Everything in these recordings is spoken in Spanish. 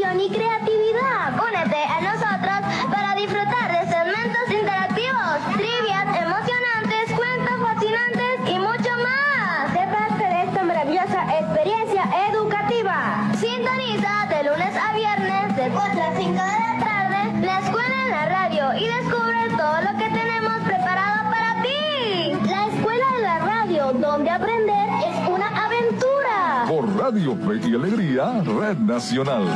imaginación y creatividad. Únete a nosotros para disfrutar de segmentos interactivos, trivias emocionantes, cuentos fascinantes y mucho más. Sé parte de esta maravillosa experiencia educativa. Sintoniza de lunes a viernes de 4 a 5 de la tarde la escuela en la radio y descubre todo lo que tenemos preparado para ti. La escuela en la radio, donde aprender es una aventura. Por Radio Fe y Alegría, Red Nacional.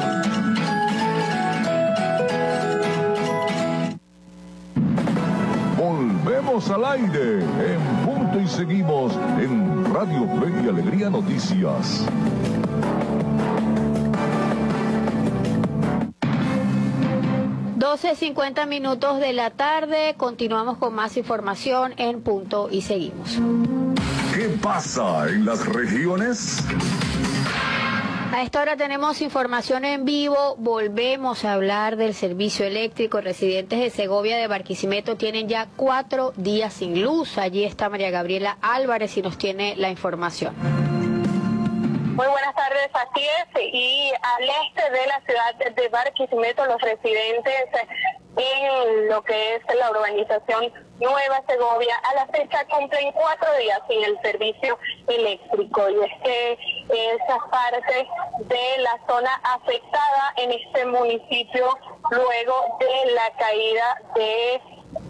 Volvemos al aire en punto y seguimos en Radio Fe y Alegría Noticias. (12:50 de la tarde). Continuamos con más información en Punto y Seguimos. ¿Qué pasa en las regiones? A esta hora tenemos información en vivo. Volvemos a hablar del servicio eléctrico. Residentes de Segovia de Barquisimeto tienen ya 4 días sin luz. Allí está María Gabriela Álvarez y nos tiene la información. Muy buenas tardes, así es, y al este de la ciudad de Barquisimeto, los residentes en lo que es la urbanización Nueva Segovia, a la fecha cumplen 4 días sin el servicio eléctrico, y es que esa parte de la zona afectada en este municipio luego de la caída de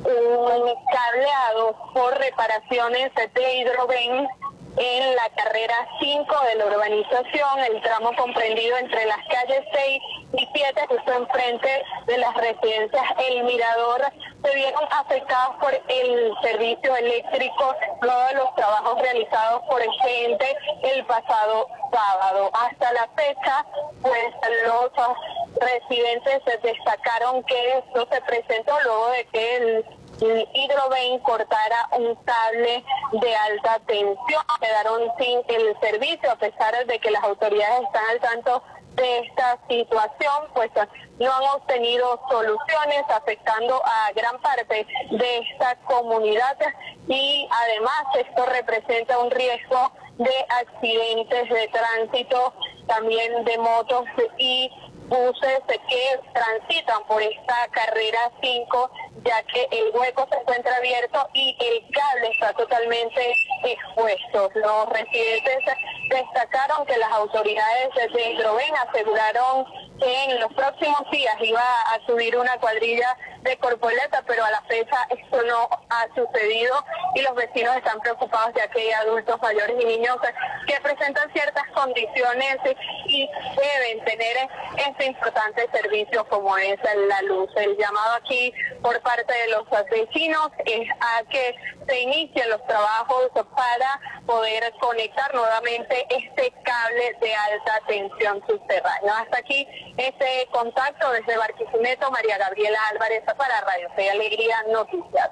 un cableado por reparaciones de hidrovén en la carrera 5 de la urbanización, el tramo comprendido entre las calles 6 y 7, justo enfrente de las residencias El Mirador, se vieron afectados por el servicio eléctrico luego de los trabajos realizados por el gente el pasado sábado. Hasta la fecha, pues los residentes destacaron que esto se presentó luego de que el hidrovén cortara un cable de alta tensión. Quedaron sin el servicio, a pesar de que las autoridades están al tanto de esta situación, pues no han obtenido soluciones, afectando a gran parte de esta comunidad, y además esto representa un riesgo de accidentes de tránsito, también de motos y buses que transitan por esta carrera 5, ya que el hueco se encuentra abierto y el cable está totalmente expuesto. Los residentes destacaron que las autoridades de hidrovén aseguraron que en los próximos días iba a subir una cuadrilla de corpoleta, pero a la fecha esto no ha sucedido y los vecinos están preocupados, ya que hay adultos mayores y niños que presentan ciertas condiciones y deben tener este importante servicio como es la luz. El llamado aquí por parte de los vecinos es a que se inicien los trabajos para poder conectar nuevamente este cable de alta tensión subterráneo. Hasta aquí este contacto desde Barquisimeto, María Gabriela Álvarez para Radio Fe y Alegría Noticias.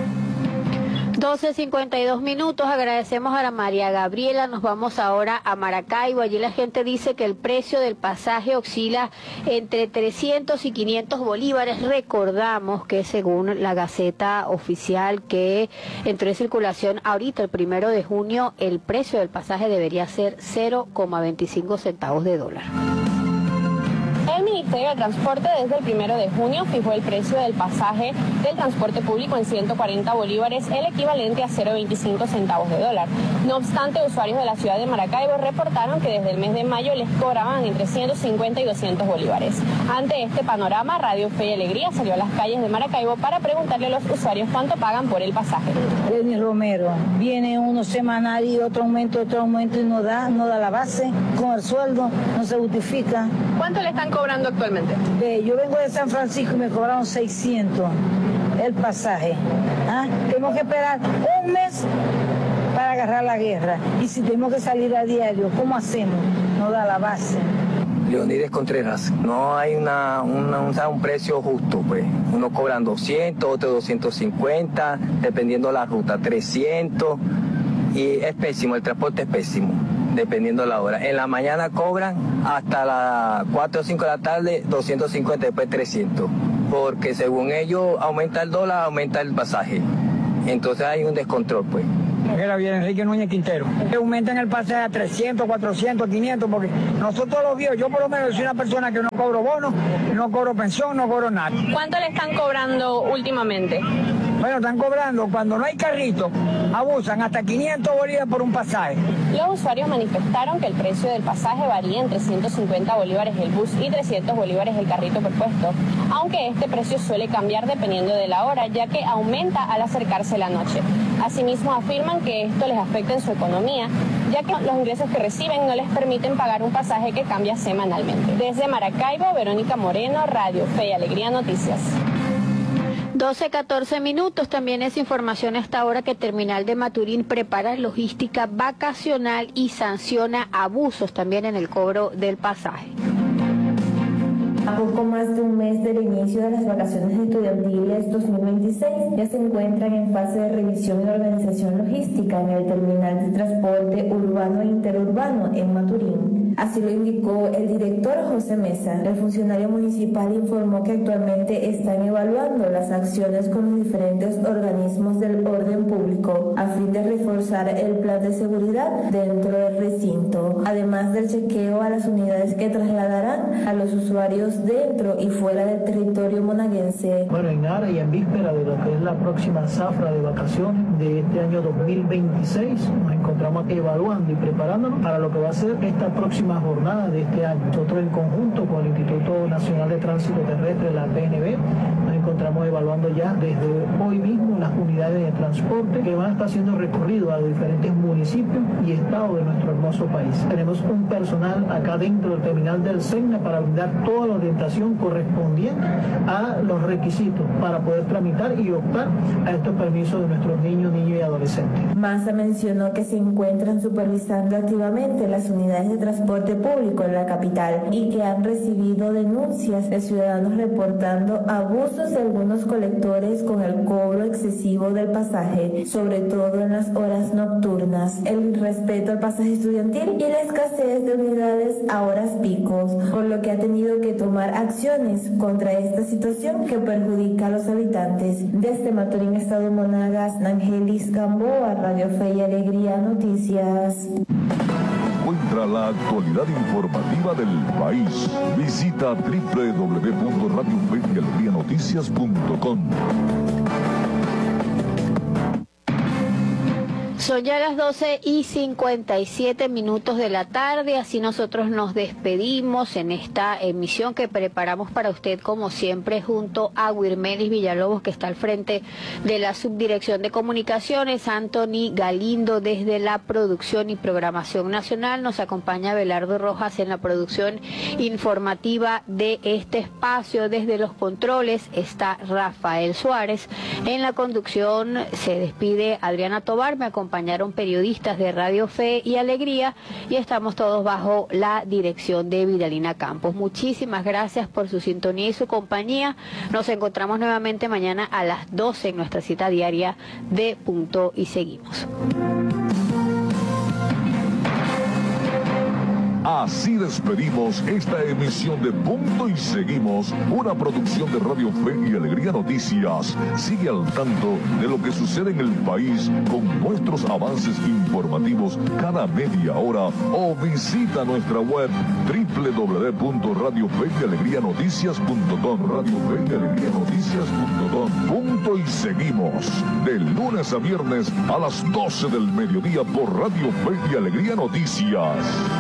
12:52. Agradecemos a la María Gabriela. Nos vamos ahora a Maracaibo. Allí la gente dice que el precio del pasaje oscila entre 300 y 500 bolívares. Recordamos que según la Gaceta Oficial que entró en circulación ahorita, el 1 de junio, el precio del pasaje debería ser 0,25 centavos de dólar. El Ministerio de Transporte desde el 1 de junio fijó el precio del pasaje del transporte público en 140 bolívares, el equivalente a 0,25 centavos de dólar. No obstante, usuarios de la ciudad de Maracaibo reportaron que desde el mes de mayo les cobraban entre 150 y 200 bolívares. Ante este panorama, Radio Fe y Alegría salió a las calles de Maracaibo para preguntarle a los usuarios cuánto pagan por el pasaje. Lenny Romero, viene uno semanal y otro aumento y no da la base, con el sueldo no se justifica. ¿Cuánto le están cobrando actualmente? Yo vengo de San Francisco y me cobraron 600 el pasaje. Tenemos que esperar un mes para agarrar la guerra. Y si tenemos que salir a diario, ¿cómo hacemos? No da la base. Leonides Contreras, no hay un precio justo, pues. Uno cobran 200, otro 250, dependiendo la ruta, 300, y es pésimo, el transporte es pésimo, dependiendo la hora. En la mañana cobran hasta las 4 o 5 de la tarde 250, después 300, porque según ellos aumenta el dólar, aumenta el pasaje. Entonces hay un descontrol, pues. Era bien Enrique Núñez Quintero. Que aumenten el pasaje a 300, 400, 500, porque nosotros los viejos, yo por lo menos soy una persona que no cobro bono, no cobro pensión, no cobro nada. ¿Cuánto le están cobrando últimamente? Bueno, están cobrando, cuando no hay carrito, abusan hasta 500 bolívares por un pasaje. Los usuarios manifestaron que el precio del pasaje varía entre 150 bolívares el bus y 300 bolívares el carrito por puesto, aunque este precio suele cambiar dependiendo de la hora, ya que aumenta al acercarse la noche. Asimismo, afirman que esto les afecta en su economía, ya que los ingresos que reciben no les permiten pagar un pasaje que cambia semanalmente. Desde Maracaibo, Verónica Moreno, Radio Fe y Alegría Noticias. 12:14 minutos. También es información a esta hora que Terminal de Maturín prepara logística vacacional y sanciona abusos también en el cobro del pasaje. A poco más de un mes del inicio de las vacaciones estudiantiles 2026, ya se encuentran en fase de revisión y organización logística en el Terminal de Transporte Urbano e Interurbano en Maturín. Así lo indicó el director José Mesa. El funcionario municipal informó que actualmente están evaluando las acciones con los diferentes organismos del orden público a fin de reforzar el plan de seguridad dentro del recinto, además del chequeo a las unidades que trasladarán a los usuarios dentro y fuera del territorio monaguense. Bueno, en aras y en víspera de lo que es la próxima zafra de vacaciones de este año 2026, nos encontramos aquí evaluando y preparándonos para lo que va a ser esta próxima jornada de este año. Nosotros en conjunto con el Instituto Nacional de Tránsito Terrestre, la PNB, nos encontramos evaluando ya desde hoy mismo las unidades de transporte que van a estar haciendo recorrido a los diferentes municipios y estados de nuestro hermoso país. Tenemos un personal acá dentro del terminal del SEGNA para brindar toda la orientación correspondiente a los requisitos para poder tramitar y optar a estos permisos de nuestros niños y adolescentes. Massa mencionó que se encuentran supervisando activamente las unidades de transporte público en la capital y que han recibido denuncias de ciudadanos reportando abusos de algunos colectores con el cobro excesivo del pasaje, sobre todo en las horas nocturnas, el irrespeto al pasaje estudiantil y la escasez de unidades a horas picos, por lo que ha tenido que tomar acciones contra esta situación que perjudica a los habitantes. Desde Maturín, Estado Monagas, Nangelis Gamboa, Radio Fe y Alegría Noticias. Encuentra la actualidad informativa del país. Visita www.radiofeyalegrianoticias.com. Son ya las 12:57 minutos de la tarde, así nosotros nos despedimos en esta emisión que preparamos para usted como siempre junto a Wirmelis Villalobos, que está al frente de la Subdirección de Comunicaciones, Anthony Galindo desde la Producción y Programación Nacional, nos acompaña Belardo Rojas en la producción informativa de este espacio, desde los controles está Rafael Suárez, en la conducción se despide Adriana Tobar, me acompañaron periodistas de Radio Fe y Alegría y estamos todos bajo la dirección de Vidalina Campos. Muchísimas gracias por su sintonía y su compañía. Nos encontramos nuevamente mañana a las 12 en nuestra cita diaria de Punto y Seguimos. Así despedimos esta emisión de Punto y Seguimos, una producción de Radio Fe y Alegría Noticias. Sigue al tanto de lo que sucede en el país con nuestros avances informativos cada media hora o visita nuestra web www.radiofeyalegrianoticias.com. radiofeyalegrianoticias.com. Punto y Seguimos, de lunes a viernes a las 12 del mediodía por Radio Fe y Alegría Noticias.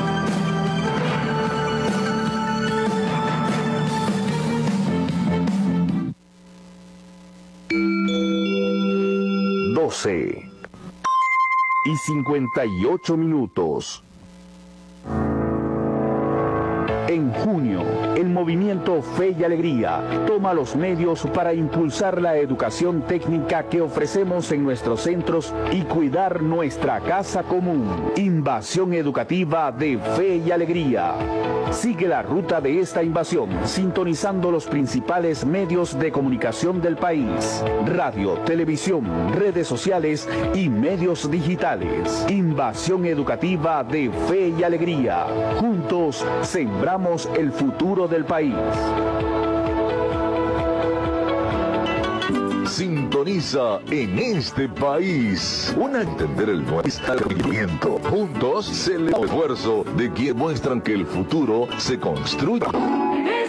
Y 58 minutos. En junio, el movimiento Fe y Alegría toma los medios para impulsar la educación técnica que ofrecemos en nuestros centros y cuidar nuestra casa común. Invasión educativa de Fe y Alegría. Sigue la ruta de esta invasión sintonizando los principales medios de comunicación del país: radio, televisión, redes sociales y medios digitales. Invasión educativa de Fe y Alegría. Juntos sembramos el futuro del país. sintoniza en este país. Entender el nuevo movimiento. Juntos se le esfuerzo de quienes muestran que el futuro se construye.